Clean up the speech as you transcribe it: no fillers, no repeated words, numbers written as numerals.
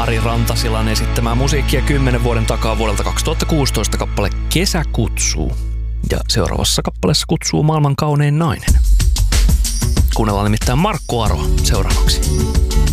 Ari Rantasilan esittämää musiikkia 10 vuoden takaa vuodelta 2016 kappale Kesä kutsuu. Ja seuraavassa kappaleessa kutsuu maailman kaunein nainen. Kuunnellaan nimittäin Markku Aroa seuraavaksi.